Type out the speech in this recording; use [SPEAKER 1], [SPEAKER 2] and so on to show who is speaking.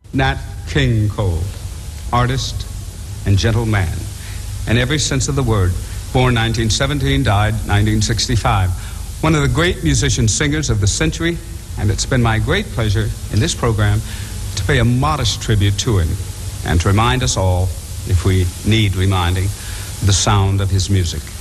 [SPEAKER 1] Nat King Cole, artist and gentleman, in every sense of the word. Born 1917, died 1965. One of the great musician singers of the century, and it's been my great pleasure in this program to pay a modest tribute to him and to remind us all, if we need reminding, the sound of his music.